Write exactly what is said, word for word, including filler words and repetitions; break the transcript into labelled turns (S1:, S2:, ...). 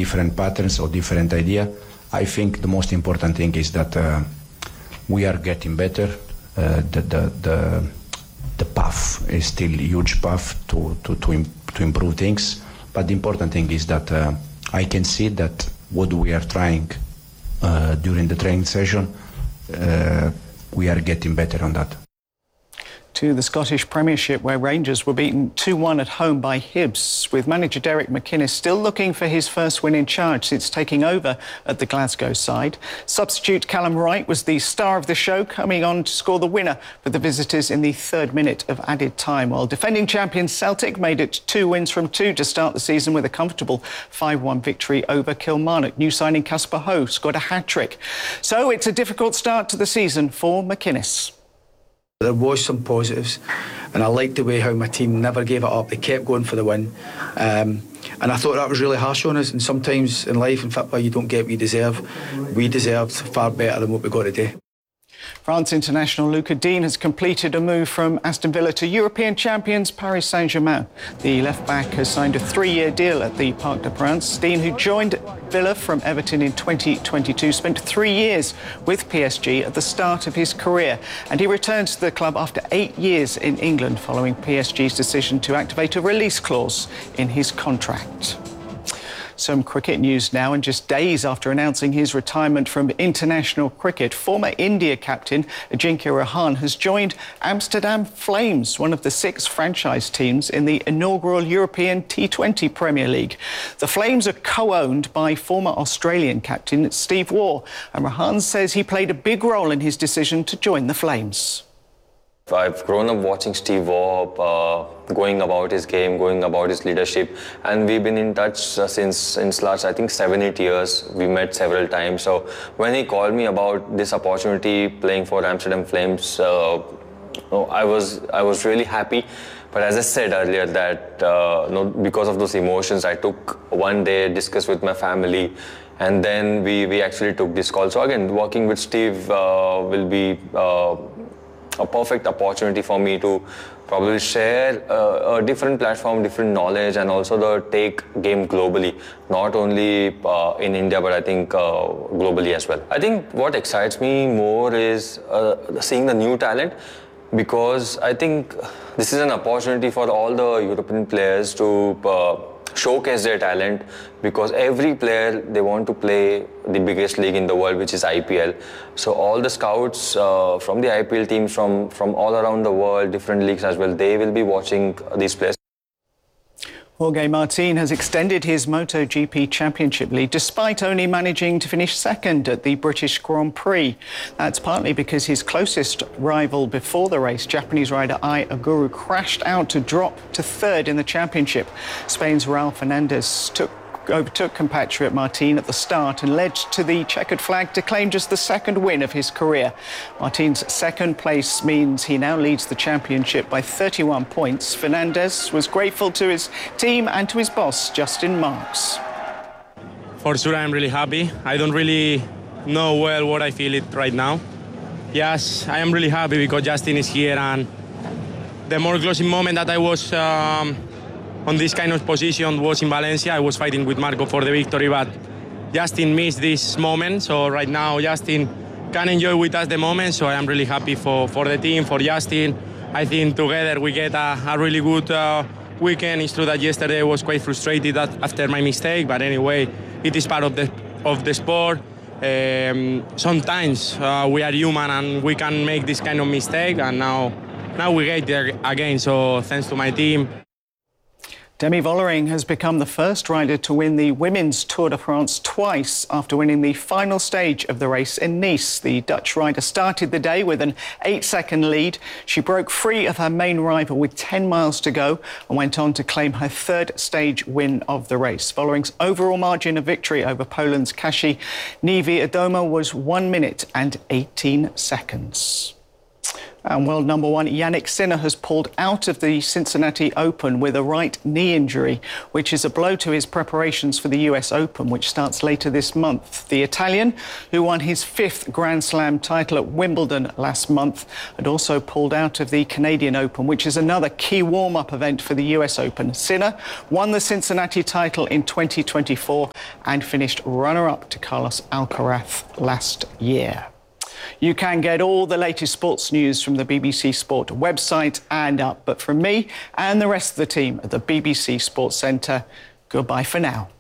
S1: different patterns or different idea. I think the most important thing is that uh, we are getting better. Uh, the, the, the, the path is still a huge path to, to, to, im to improve things. But the important thing is that uh, I can see that what we are trying uh, during the training session, uh, we are getting better on that.
S2: To the Scottish Premiership, where Rangers were beaten two one at home by Hibs, with manager Derek McInnes still looking for his first win in charge since taking over at the Glasgow side. Substitute Callum Wright was the star of the show, coming on to score the winner for the visitors in the third minute of added time, while defending champions Celtic made it two wins from two to start the season with a comfortable five one victory over Kilmarnock. New signing Casper Ho scored a hat-trick. So it's a difficult start to the season for McInnes.
S3: There was some positives, and I liked the way how my team never gave it up. They kept going for the win, um, and I thought that was really harsh on us. And sometimes in life and football, you don't get what you deserve. We deserved far better than what we got today.
S2: France international Lucas Digne has completed a move from Aston Villa to European champions Paris Saint-Germain. The left-back has signed a three-year deal at the Parc des Princes. Digne, who joined Villa from Everton in twenty twenty-two, spent three years with P S G at the start of his career, and he returns to the club after eight years in England following P S G's decision to activate a release clause in his contract. Some cricket news now, and just days after announcing his retirement from international cricket, former India captain Ajinkya Rahane has joined Amsterdam Flames, one of the six franchise teams in the inaugural European T twenty Premier League. The Flames are co-owned by former Australian captain Steve Waugh, and Rahane says he played a big role in his decision to join the Flames.
S4: I've grown up watching Steve Waugh, uh, going about his game, going about his leadership, and we've been in touch uh, since since last, I think, seven, eight years. We met several times. So when he called me about this opportunity playing for Amsterdam Flames, uh, I was I was really happy. But as I said earlier, that uh, you know, because of those emotions, I took one day, discussed with my family, and then we we actually took this call. So again, working with Steve uh, will be Uh, a perfect opportunity for me to probably share uh, a different platform, different knowledge, and also the take game globally, not only uh, in India, but I think uh, globally as well. I think what excites me more is uh, seeing the new talent, because I think this is an opportunity for all the European players to uh, showcase their talent, because every player, they want to play the biggest league in the world, which is I P L. So all the scouts uh, from the I P L teams from, from all around the world, different leagues as well, they will be watching these players.
S2: Jorge Martin has extended his MotoGP championship lead despite only managing to finish second at the British Grand Prix. That's partly because his closest rival before the race, Japanese rider Ai Ogura, crashed out to drop to third in the championship. Spain's Raul Fernandez took overtook compatriot Martin at the start and led to the checkered flag to claim just the second win of his career. Martin's second place means he now leads the championship by thirty-one points. Fernandez was grateful to his team and to his boss, Justin Marks.
S5: For sure, I'm really happy. I don't really know well what I feel it right now. Yes, I am really happy because Justin is here, and the more closing moment that I was um, on this kind of position was in Valencia. I was fighting with Marco for the victory, but Justin missed this moment. So right now, Justin can enjoy with us the moment. So I am really happy for, for the team, for Justin. I think together we get a, a really good uh, weekend. It's true that yesterday I was quite frustrated after my mistake, but anyway, it is part of the, of the sport. Um, sometimes uh, we are human and we can make this kind of mistake, and now, now we get there again. So thanks to my team.
S2: Demi Vollering has become the first rider to win the Women's Tour de France twice after winning the final stage of the race in Nice. The Dutch rider started the day with an eight-second lead. She broke free of her main rival with ten miles to go and went on to claim her third stage win of the race. Vollering's overall margin of victory over Poland's Kasia Niewiadoma was one minute and eighteen seconds. And world number one Jannik Sinner has pulled out of the Cincinnati Open with a right knee injury, which is a blow to his preparations for the U S Open, which starts later this month. The Italian, who won his fifth Grand Slam title at Wimbledon last month, had also pulled out of the Canadian Open, which is another key warm-up event for the U S Open. Sinner won the Cincinnati title in twenty twenty-four and finished runner-up to Carlos Alcaraz last year. You can get all the latest sports news from the B B C Sport website and app. But from me and the rest of the team at the B B C Sports Centre, goodbye for now.